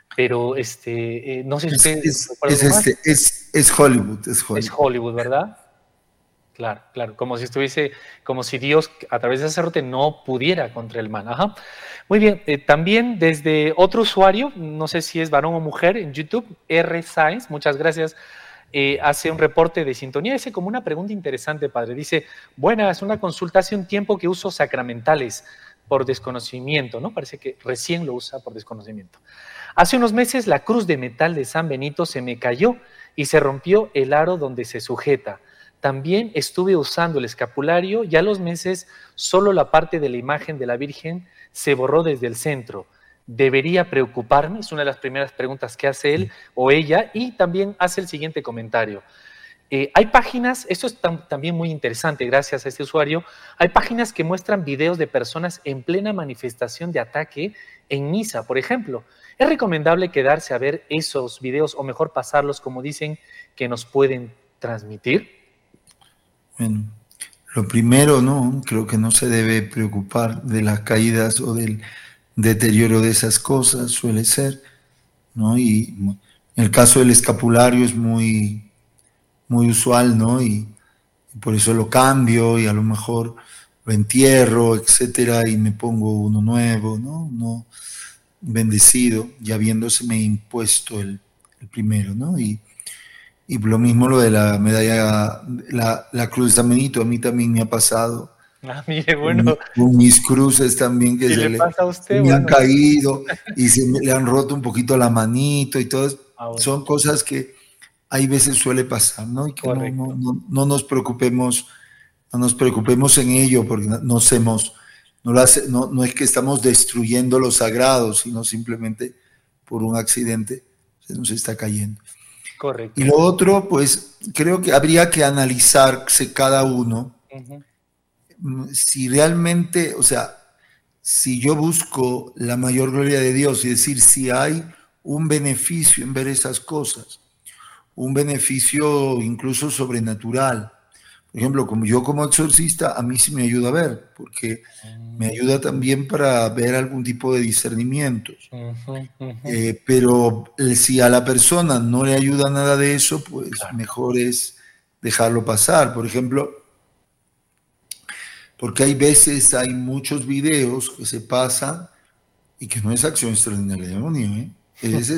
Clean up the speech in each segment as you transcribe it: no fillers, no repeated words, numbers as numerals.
pero no sé si usted recuerda Es, algo más. es Hollywood, es Es Hollywood. Hollywood, ¿verdad? Claro, claro, como si estuviese, como si Dios a través de sacerdote no pudiera contra el mal. Ajá. Muy bien, también desde otro usuario, no sé si es varón o mujer, en YouTube, R. Science, muchas gracias, hace un reporte de sintonía, dice como una pregunta interesante, padre. Dice, buenas, una consulta, hace un tiempo que uso sacramentales por desconocimiento, ¿no? Parece que recién lo usa por desconocimiento. Hace unos meses la cruz de metal de San Benito se me cayó y se rompió el aro donde se sujeta. También estuve usando el escapulario y a los meses solo la parte de la imagen de la Virgen se borró desde el centro. ¿Debería preocuparme? Es una de las primeras preguntas que hace él o ella, y también hace el siguiente comentario. Hay páginas, esto es también muy interesante gracias a este usuario, hay páginas que muestran videos de personas en plena manifestación de ataque en misa, por ejemplo. ¿Es recomendable quedarse a ver esos videos o mejor pasarlos como dicen que nos pueden transmitir? Bueno, lo primero, ¿no? Creo que no se debe preocupar de las caídas o del deterioro de esas cosas, suele ser, ¿no? Y en el caso del escapulario es muy usual, ¿no? Y por eso lo cambio y a lo mejor lo entierro, etcétera, y me pongo uno nuevo, ¿no? No bendecido, ya habiéndoseme impuesto el primero, ¿no? Y lo mismo lo de la medalla, la cruz de San Benito, a mí también me ha pasado Ah, mire, bueno, con mis cruces también que si le pasa a se usted, me han bueno, caído y le han roto un poquito la manito y todo. ah, bueno, Son cosas que hay veces suele pasar, ¿no? Y que correcto, no nos preocupemos en ello porque no es que estamos destruyendo lo sagrado, sino simplemente por un accidente se nos está cayendo. Y correcto. lo otro, pues creo que habría que analizarse cada uno Ujú, si realmente, o sea, si yo busco la mayor gloria de Dios, es decir, si hay un beneficio en ver esas cosas, un beneficio incluso sobrenatural. Por ejemplo, como yo como exorcista, a mí sí me ayuda a ver, porque me ayuda también para ver algún tipo de discernimientos. ujú, ujú, Pero si a la persona no le ayuda nada de eso, pues claro, mejor es dejarlo pasar. Por ejemplo, porque hay veces, hay muchos videos que se pasan y que no es acción extraordinaria del demonio, ¿eh? Es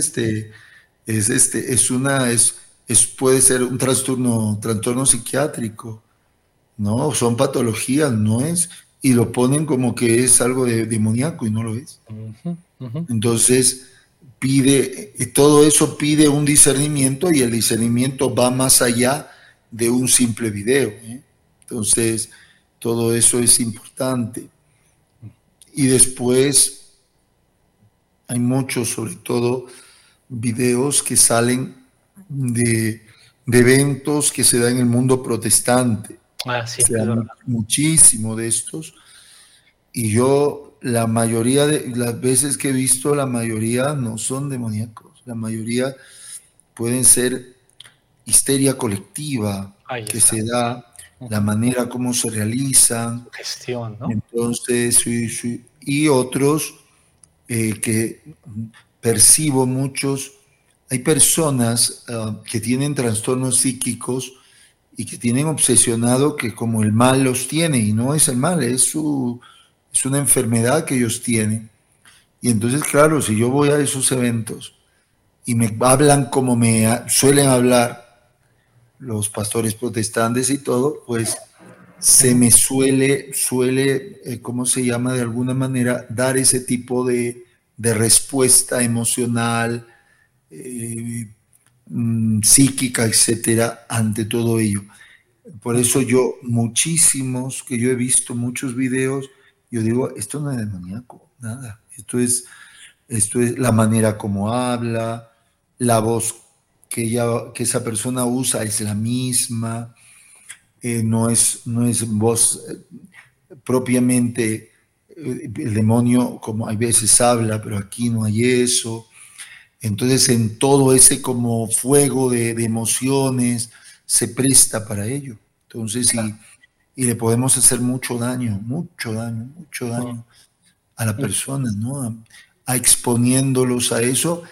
puede ser un trastorno psiquiátrico, ¿no? Son patologías, no es, y lo ponen como que es algo demoníaco y no lo es. ujú, ujú, Entonces, todo eso pide un discernimiento y el discernimiento va más allá de un simple video, ¿eh? Entonces, todo eso es importante. Y después hay muchos, sobre todo, videos que salen de eventos que se dan en el mundo protestante. ah, sí, Se es dan verdad. muchísimo de estos. Y yo, la mayoría de las veces que he visto, la mayoría no son demoníacos. La mayoría pueden ser histeria colectiva Ahí que está. se da, la Ujú. manera como se realizan. Sugestión, ¿no? Entonces, sí, sí. Y otros que percibo muchos, hay personas que tienen trastornos psíquicos y que tienen obsesionado que como el mal los tiene, y no es el mal, es una enfermedad que ellos tienen. Y entonces, claro, si yo voy a esos eventos y me hablan como suelen hablar los pastores protestantes y todo, pues se Ujú. me ¿cómo se llama? De alguna manera, dar ese tipo de respuesta emocional, eh, psíquica, etcétera, ante todo ello. Por eso Ujú. yo, muchísimos que yo he visto, muchos videos, yo digo, esto no es demoníaco, nada. Esto es la manera como habla, la voz que esa persona usa es la misma, no es voz propiamente el demonio, como hay veces habla, pero aquí no hay eso. Entonces, en todo ese como fuego de emociones se presta para ello. Entonces, y le podemos hacer mucho Ujú. daño a la persona, ¿no? A exponiéndolos a eso